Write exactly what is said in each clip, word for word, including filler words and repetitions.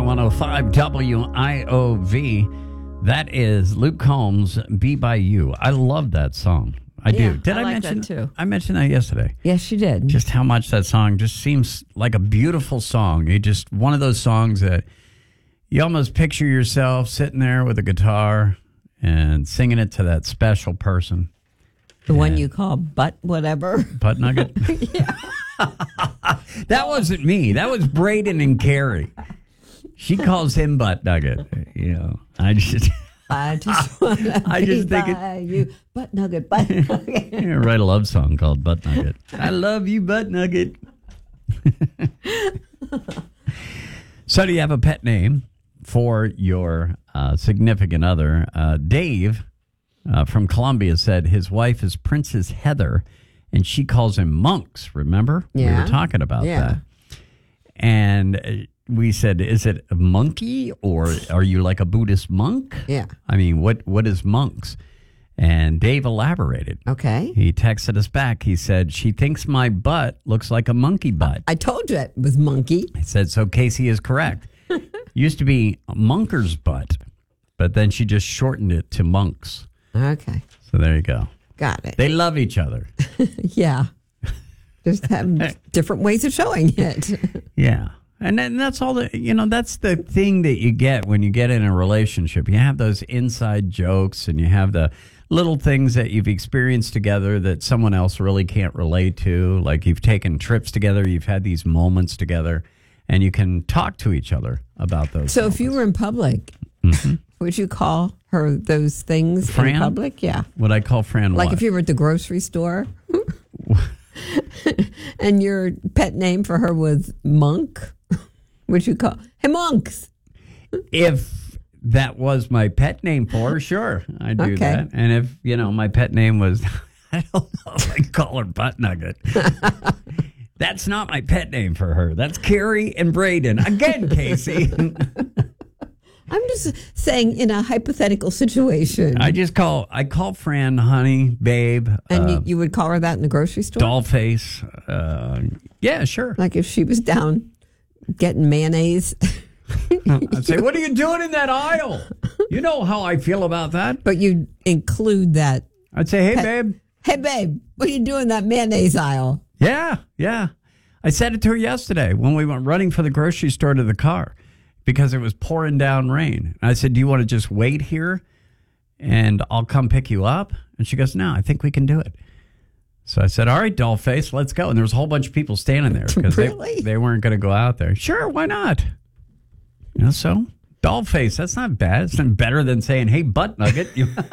one oh five W I O V. That is Luke Combs' Be By You. I love that song. I yeah, do. Did I, I like mention that too? I mentioned that yesterday. Yes, you did. Just how much that song just seems like a beautiful song. It just one of those songs that you almost picture yourself sitting there with a guitar and singing it to that special person. The one you call butt whatever. Butt nugget? Yeah. That wasn't me. That was Braden and Carrie. She calls him butt nugget. You know, I just... I just want to I just be think by you. Butt nugget, butt nugget. Yeah, write a love song called Butt Nugget. I love you, Butt Nugget. So do you have a pet name for your uh, significant other? Uh, Dave uh, from Columbia said his wife is Princess Heather, and she calls him Monks. Remember? Yeah. We were talking about Yeah. that. And we said, is it a monkey or are you like a Buddhist monk? Yeah. I mean, what what is Monks? And Dave elaborated. Okay. He texted us back. He said, she thinks my butt looks like a monkey butt. I told you it was monkey. I said, so Casey is correct. Used to be Monker's butt, but then she just shortened it to Monks. Okay. So there you go. Got it. They love each other. Yeah. Just have different ways of showing it. Yeah. And then that's all the, you know, that's the thing that you get when you get in a relationship. You have those inside jokes and you have the little things that you've experienced together that someone else really can't relate to. Like you've taken trips together, you've had these moments together, and you can talk to each other about those. So moments. if you were in public, mm-hmm. would you call her those things Fran? in public? Yeah. What I call Fran Like what? if you were at the grocery store and your pet name for her was Monk, would you call, hey, Monks? If that was my pet name for her, sure, I'd do Okay. that. And if, you know, my pet name was, I don't know, I call her Butt Nugget. That's not my pet name for her. That's Carrie and Braden. Again, Casey. I'm just saying in a hypothetical situation. I just call, I call Fran honey, babe. and uh, you, you would call her that in the grocery store? doll face. Uh, yeah, sure. Like if she was down getting mayonnaise. I'd say, what are you doing in that aisle? You know how I feel about that. But you include that. I'd say, hey, babe. Hey, babe, what are you doing in that mayonnaise aisle? Yeah, yeah. I said it to her yesterday when we went running for the grocery store to the car because it was pouring down rain. And I said, do you want to just wait here and I'll come pick you up? And she goes, no, I think we can do it. So I said, all right, doll face, let's go. And there was a whole bunch of people standing there because Really? they, they weren't going to go out there. Sure, why not? You know, so doll face, that's not bad. It's not better than saying, hey, butt nugget.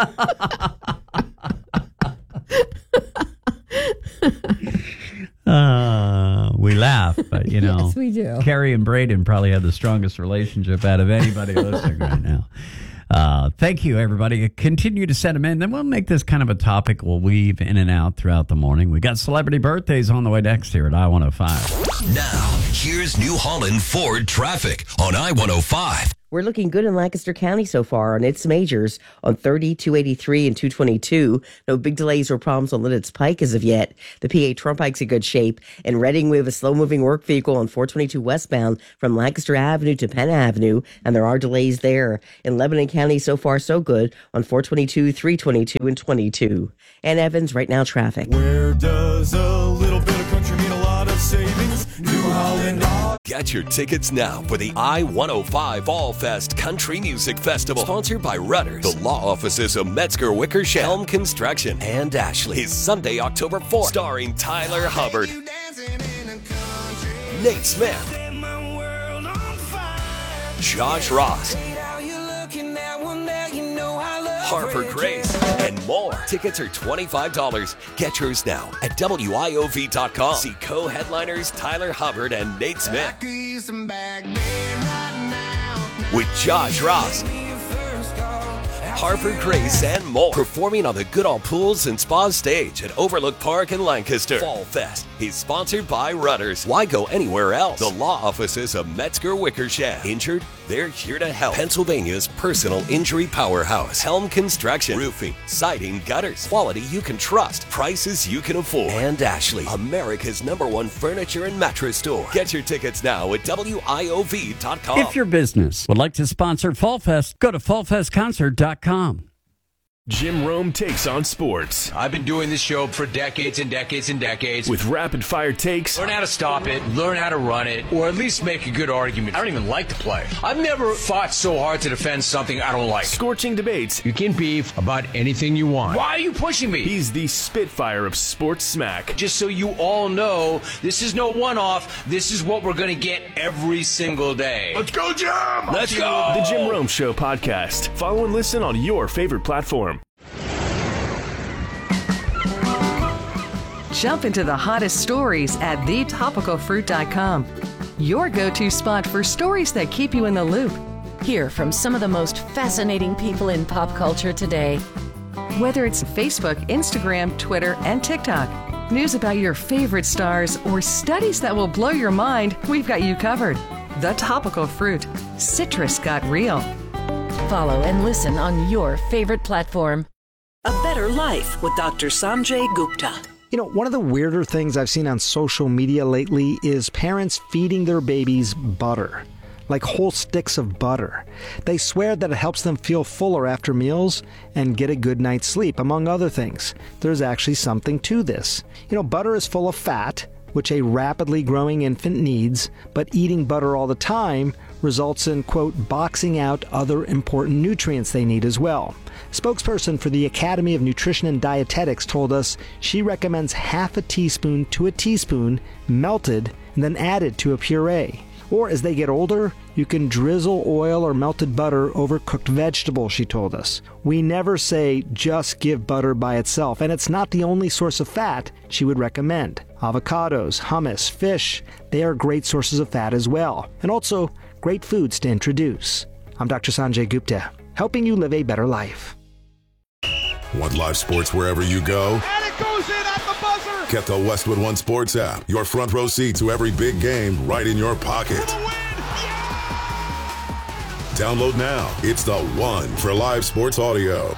uh, we laugh, but, you know. Yes, we do. Carrie and Braden probably have the strongest relationship out of anybody listening right now. Uh, thank you, everybody. Continue to send them in. Then we'll make this kind of a topic we'll weave in and out throughout the morning. We got celebrity birthdays on the way next here at I one oh five. Now, here's New Holland Ford traffic on I one oh five. We're looking good in Lancaster County so far on its majors on thirty, two eighty-three, and two twenty-two. No big delays or problems on Lidditz Pike as of yet. The P A Turnpike's in good shape. In Reading, we have a slow-moving work vehicle on four twenty-two westbound from Lancaster Avenue to Penn Avenue, and there are delays there. In Lebanon County, so far so good on four twenty-two, three twenty-two, and twenty-two. And Evans, right now traffic. Where does a little bit of country mean a lot of savings? New Holland. Get your tickets now for the I one oh five All Fest Country Music Festival, sponsored by Rudders, the law offices of Metzger Wickersham, Helm Construction, and Ashley. Is Sunday, October fourth, starring Tyler Hubbard, Nate Smith, Josh Ross, Harper Grace, and more. Tickets are twenty-five dollars. Get yours now at W I O V dot com. See co-headliners Tyler Hubbard and Nate Smith with Josh Ross, Harper Grace, and more. more. Performing on the Goodall Pools and Spa stage at Overlook Park in Lancaster. Fall Fest is sponsored by Rudders. Why go anywhere else? The law offices of Metzger Wickersham. Injured? They're here to help. Pennsylvania's personal injury powerhouse. Helm Construction. Roofing, siding, gutters. Quality you can trust. Prices you can afford. And Ashley, America's number one furniture and mattress store. Get your tickets now at W I O V dot com. If your business would like to sponsor Fall Fest, go to fall fest concert dot com. Jim Rome takes on sports I've been doing this show for decades and decades and decades. with rapid-fire takes, Learn how to stop it, learn how to run it, or at least make a good argument. I don't even like to play. I've never fought so hard to defend something I don't like. scorching debates. You can beef about anything you want. Why are you pushing me? He's the Spitfire of sports smack. Just so you all know, this is no one-off. This is what we're going to get every single day. Let's go, Jim! Let's go! The Jim Rome Show podcast. Follow and listen on your favorite platform. Jump into the hottest stories at the topical fruit dot com. Your go-to spot for stories that keep you in the loop. Hear from some of the most fascinating people in pop culture today. Whether it's Facebook, Instagram, Twitter, and TikTok. News about your favorite stars or studies that will blow your mind, we've got you covered. The Topical Fruit. Citrus got real. Follow and listen on your favorite platform. A Better Life with Doctor Sanjay Gupta. You know, one of the weirder things I've seen on social media lately is parents feeding their babies butter, like whole sticks of butter. They swear that it helps them feel fuller after meals and get a good night's sleep, among other things. There's actually something to this. You know, butter is full of fat, which a rapidly growing infant needs, but eating butter all the time results in, quote, boxing out other important nutrients they need as well. Spokesperson for the Academy of Nutrition and Dietetics told us she recommends half a teaspoon to a teaspoon melted and then added to a puree. Or as they get older, you can drizzle oil or melted butter over cooked vegetables, she told us. We never say just give butter by itself, and it's not the only source of fat she would recommend. Avocados, hummus, fish, they are great sources of fat as well, and also great foods to introduce. I'm Doctor Sanjay Gupta, helping you live a better life. Want live sports wherever you go? And it goes in at the buzzer. Get the Westwood One Sports app. Your front row seat to every big game right in your pocket. Download now. It's the one for live sports audio.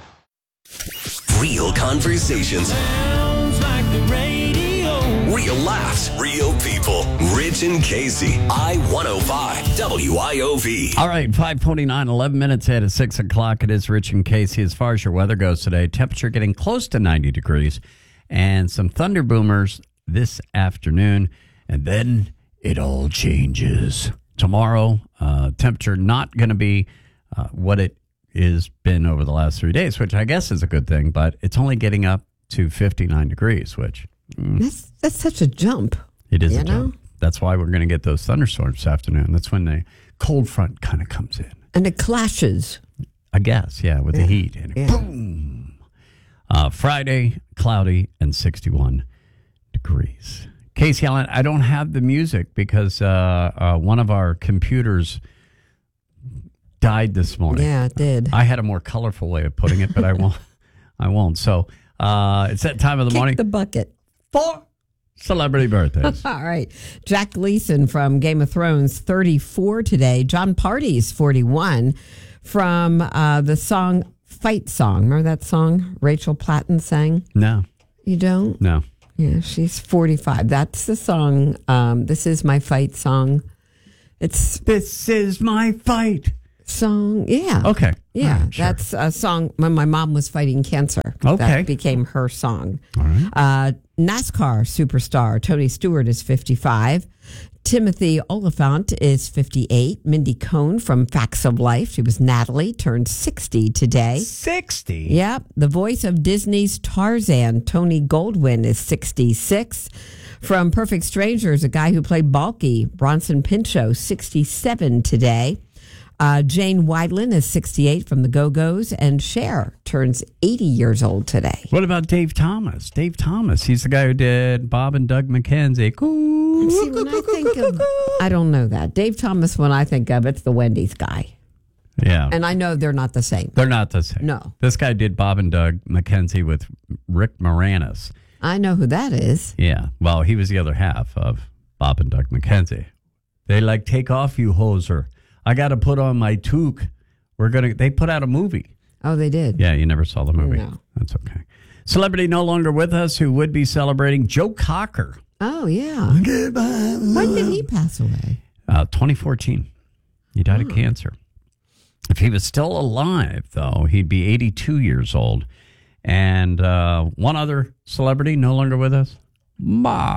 Real conversations. Sounds like the radio. Real laughs. Real people. Rich and Casey. I one oh five W I O V. All right, five forty-nine, eleven minutes ahead of six o'clock. It is Rich and Casey. As far as your weather goes today, temperature getting close to ninety degrees and some thunder boomers this afternoon. And then it all changes. Tomorrow, uh, temperature not going to be uh, what it is been over the last three days, which I guess is a good thing, but it's only getting up to fifty-nine degrees, which... Mm, That's that's such a jump. it is you a know? jump. That's why we're going to get those thunderstorms this afternoon. That's when the cold front kind of comes in. And it clashes. I guess, yeah, with Yeah. the heat. And Yeah. boom! Uh, Friday, cloudy and sixty-one degrees. Casey Allen, I don't have the music because uh, uh, one of our computers died this morning. Yeah, it did. I had a more colorful way of putting it, but I won't. I won't. So uh, it's that time of the Kick morning the bucket. for celebrity birthdays. All right. Jack Gleason from Game of Thrones, thirty-four today. John Party's forty-one from uh, the song Fight Song. Remember that song Rachel Platten sang? No, You don't? no. Yeah, she's forty-five. That's the song. Um, this is my fight song. It's This is my fight. song. Yeah. Okay. Yeah, All right, sure. that's a song when my mom was fighting cancer. Okay. That became her song. All right. Uh, NASCAR superstar Tony Stewart is fifty-five. Timothy Oliphant is fifty-eight. Mindy Cohn from Facts of Life, she was Natalie, turned sixty today. sixty? Yep. The voice of Disney's Tarzan, Tony Goldwyn, is sixty-six. From Perfect Strangers, a guy who played Balky, Bronson Pinchot, sixty-seven today. Uh, Jane Wiedlin is sixty-eight from the Go-Go's, and Cher turns eighty years old today. What about Dave Thomas? Dave Thomas, he's the guy who did Bob and Doug McKenzie. Coo, See, when I think of, I don't know that. Dave Thomas, when I think of, it's the Wendy's guy. Yeah. And I know they're not the same. They're not the same. No. This guy did Bob and Doug McKenzie with Rick Moranis. I know who that is. Yeah. Well, he was the other half of Bob and Doug McKenzie. They like, take off, you hoser. I got to put on my toque. We're going to, they put out a movie. Oh, they did? Yeah, you never saw the movie. No. That's okay. Celebrity no longer with us who would be celebrating, Joe Cocker. Oh, yeah. When did he pass away? Uh, twenty fourteen. He died oh. of cancer. If he was still alive, though, he'd be eighty-two years old. And uh, one other celebrity no longer with us, Mary.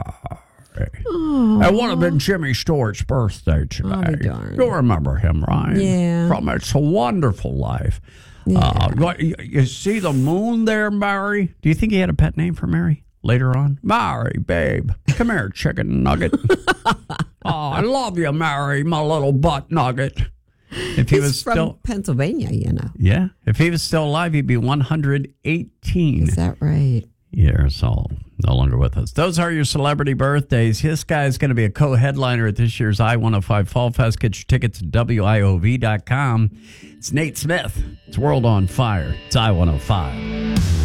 It would have been Jimmy Stewart's birthday today. Oh, darn. You'll remember him, right? Yeah. From It's a Wonderful Life. Yeah. Uh, you, you see the moon there, Mary? Do you think he had a pet name for Mary later on? Mary, babe. Come here, chicken nugget. Oh, I love you, Mary, my little butt nugget. If he He's was from still Pennsylvania, you know. Yeah. If he was still alive, he'd be one hundred eighteen. Is that right? Years old. No longer with us. Those are your celebrity birthdays. This guy is going to be a co-headliner at this year's I one oh five Fall Fest. Get your tickets at W I O V dot com. It's Nate Smith. It's World on Fire. It's I one oh five.